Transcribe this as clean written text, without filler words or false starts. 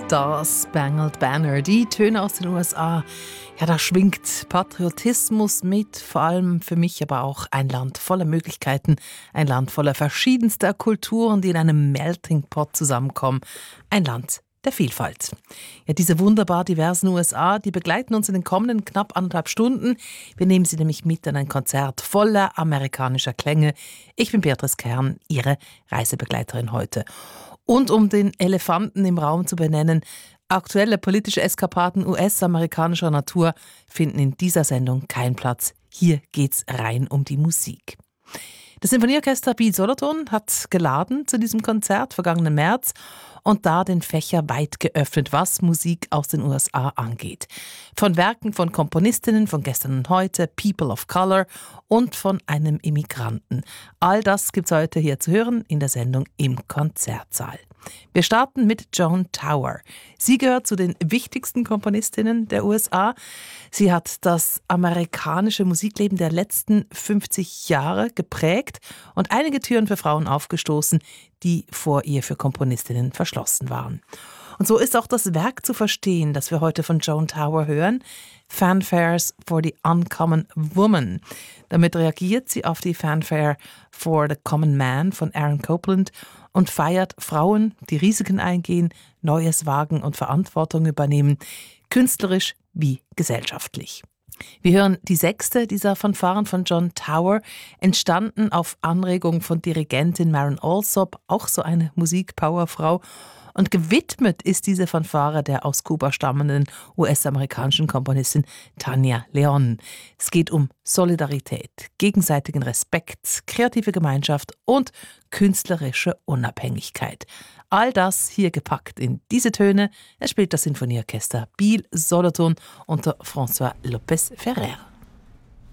Star Spangled Banner, die Töne aus den USA. Ja, da schwingt Patriotismus mit, vor allem für mich aber auch ein Land voller Möglichkeiten, ein Land voller verschiedenster Kulturen, die in einem Melting Pot zusammenkommen, ein Land der Vielfalt. Ja, diese wunderbar diversen USA, die begleiten uns in den kommenden knapp 1,5 Stunden. Wir nehmen sie nämlich mit an ein Konzert voller amerikanischer Klänge. Ich bin Beatrice Kern, Ihre Reisebegleiterin heute. Und um den Elefanten im Raum zu benennen, aktuelle politische Eskapaden US-amerikanischer Natur finden in dieser Sendung keinen Platz. Hier geht's rein um die Musik. Das Sinfonieorchester Biel Solothurn hat geladen zu diesem Konzert vergangenen März und da den Fächer weit geöffnet, was Musik aus den USA angeht. Von Werken von Komponistinnen von gestern und heute, People of Color und von einem Immigranten. All das gibt's heute hier zu hören in der Sendung im Konzertsaal. Wir starten mit Joan Tower. Sie gehört zu den wichtigsten Komponistinnen der USA. Sie hat das amerikanische Musikleben der letzten 50 Jahre geprägt und einige Türen für Frauen aufgestoßen, die vor ihr für Komponistinnen verschlossen waren. Und so ist auch das Werk zu verstehen, das wir heute von Joan Tower hören, Fanfares for the Uncommon Woman. Damit reagiert sie auf die Fanfare for the Common Man von Aaron Copland und feiert Frauen, die Risiken eingehen, Neues wagen und Verantwortung übernehmen, künstlerisch wie gesellschaftlich. Wir hören die 6. dieser Fanfaren von Joan Tower, entstanden auf Anregung von Dirigentin Maren Alsop, auch so eine Musik-Powerfrau. Und gewidmet ist diese Fanfare der aus Kuba stammenden US-amerikanischen Komponistin Tania León. Es geht um Solidarität, gegenseitigen Respekt, kreative Gemeinschaft und künstlerische Unabhängigkeit. All das hier gepackt in diese Töne. Es spielt das Sinfonieorchester Biel Solothurn unter François López Ferrer.